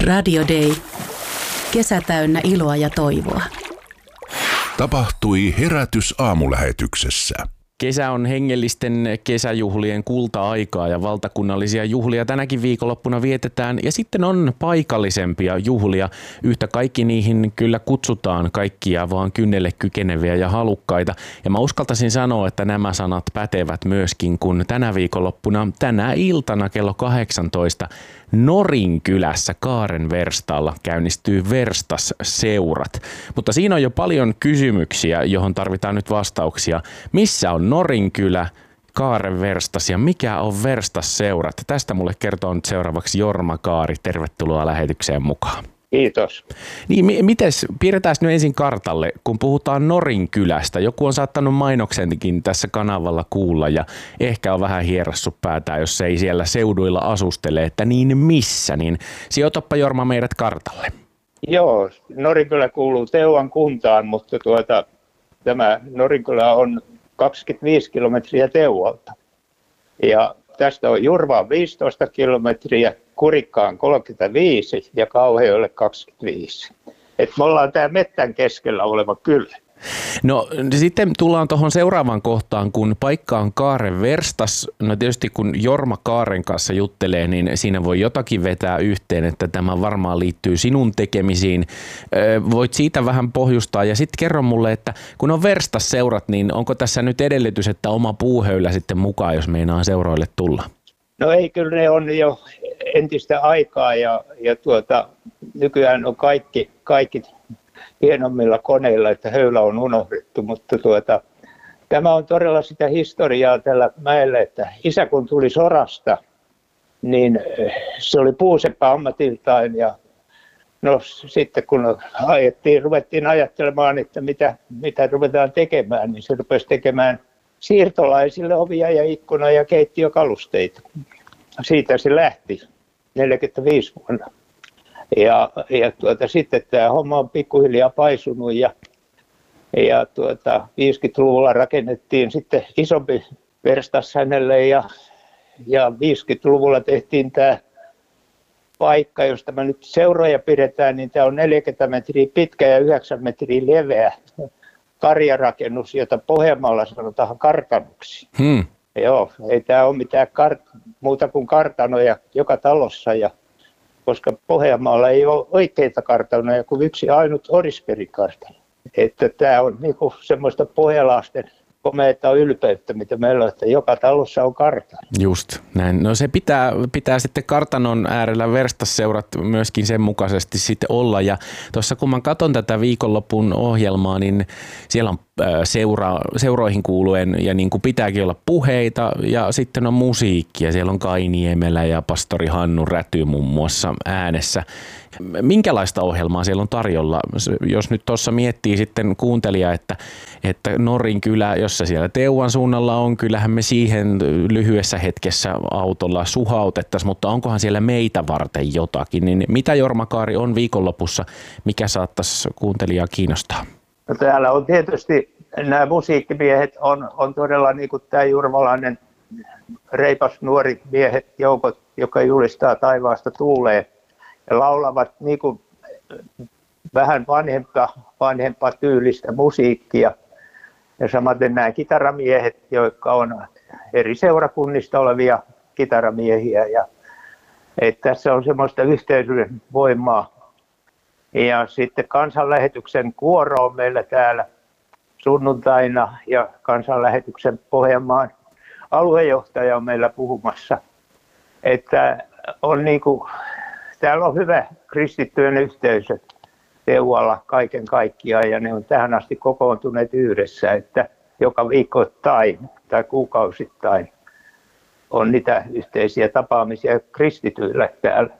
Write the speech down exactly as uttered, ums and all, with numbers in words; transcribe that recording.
Radio Day. Kesä täynnä iloa ja toivoa. Tapahtui herätys aamulähetyksessä. Kesä on hengellisten kesäjuhlien kulta-aikaa ja valtakunnallisia juhlia tänäkin viikonloppuna vietetään. Ja sitten on paikallisempia juhlia. Yhtä kaikki niihin kyllä kutsutaan kaikkia vaan kynnelle kykeneviä ja halukkaita. Ja mä uskaltaisin sanoa, että nämä sanat pätevät myöskin, kun tänä viikonloppuna, tänä iltana kello kahdeksantoista Norinkylässä Kaaren verstaalla käynnistyy Verstas-seurat. Mutta siinä on jo paljon kysymyksiä, johon tarvitaan nyt vastauksia. Missä on Norinkylä, Kaaren verstas ja mikä on Verstas-seurat? Tästä mulle kertoo nyt seuraavaksi Jorma Kaari. Tervetuloa lähetykseen mukaan. Kiitos. Niin, m- mites, piirretään nyt ensin kartalle, kun puhutaan Norinkylästä. Joku on saattanut mainoksenkin tässä kanavalla kuulla ja ehkä on vähän hierassu päätään, jos ei siellä seuduilla asustele, että niin missä, niin sijoitappa Jorma meidät kartalle. Joo, Norinkylä kuuluu Teuvan kuntaan, mutta tuota, tämä Norinkylä on kaksikymmentäviisi kilometriä Teuvalta. Ja tästä on Jurvaan viisitoista kilometriä, Kurikkaan kolmekymmentäviisi ja Kauhajoelle kaksikymmentäviisi. Et me ollaan tää mettän keskellä oleva kylä. No sitten tullaan tuohon seuraavaan kohtaan, kun paikka on Kaaren verstas. No tietysti kun Jorma Kaaren kanssa juttelee, niin siinä voi jotakin vetää yhteen, että tämä varmaan liittyy sinun tekemisiin. Voit siitä vähän pohjustaa ja sitten kerro mulle, että kun on Verstas-seurat, niin onko tässä nyt edellytys, että oma puuhöylä sitten mukaan, jos meinaa seuroille tulla? No ei, kyllä ne on jo entistä aikaa ja, ja tuota, nykyään on kaikki, kaikki hienommilla koneilla, että höylä on unohdettu, mutta tuota, tämä on todella sitä historiaa tällä mäellä, että isä kun tuli sodasta, niin se oli puuseppä ammatiltaan ja no sitten kun ajettiin, ruvettiin ajattelemaan, että mitä, mitä ruvetaan tekemään, niin se rupesi tekemään siirtolaisille ovia ja ikkuna ja keittiökalusteita. Siitä se lähti neljäkymmentäviisi vuonna. Ja, ja tuota, sitten tämä homma on pikkuhiljaa paisunut ja, ja tuota, viisikymmentäluvulla rakennettiin sitten isompi verstas hänelle ja, ja viisikymmentäluvulla tehtiin tämä paikka, josta me nyt seuroja pidetään, niin tämä on neljäkymmentä metriä pitkä ja yhdeksän metriä leveä karjarakennus, jota Pohjanmaalla sanotaan kartanoksi. Hmm. Joo, ei tämä ole mitään kart- muuta kuin kartanoja joka talossa, ja, koska Pohjanmaalla ei ole oikeita kartanoja kuin yksi ainut Orisperin-kartano. Että tämä on niinku semmoista pohjalaisten komeata ylpeyttä, mitä meillä on, että joka talossa on kartano. Just näin. No se pitää, pitää sitten kartanon äärellä Verstas-seurat myöskin sen mukaisesti sitten olla. Ja tuossa kun mä katson tätä viikonlopun ohjelmaa, niin siellä on seura, seuroihin kuuluen ja niin kuin pitääkin olla puheita ja sitten on musiikkia. Siellä on Kai Niemelä ja pastori Hannu Räty muun muassa äänessä. Minkälaista ohjelmaa siellä on tarjolla? Jos nyt tuossa miettii sitten kuuntelija, että, että Norinkylä, jossa siellä Teuvan suunnalla on, kyllähän me siihen lyhyessä hetkessä autolla suhautettaisiin, mutta onkohan siellä meitä varten jotakin? Niin mitä Jorma Kaari on viikonlopussa, mikä saattaisi kuuntelijaa kiinnostaa? No, täällä on tietysti nämä musiikkimiehet on, on todella niin kuin tämä jurvalainen reipas nuori miehet joukot, joka julistaa taivaasta tuuleen ja laulavat niin kuin vähän vanhempaa, vanhempaa tyylistä musiikkia. Ja samaten nämä kitaramiehet, jotka on eri seurakunnista olevia kitaramiehiä. Ja, että tässä on semmoista yhteisöjen voimaa. Ja sitten kansanlähetyksen kuoro on meillä täällä sunnuntaina ja kansanlähetyksen Pohjanmaan aluejohtaja on meillä puhumassa. Että on niinku, täällä on hyvä kristittyjen yhteisö Teuvalla kaiken kaikkiaan ja ne on tähän asti kokoontuneet yhdessä, että joka viikoittain tai kuukausittain on niitä yhteisiä tapaamisia kristityillä täällä.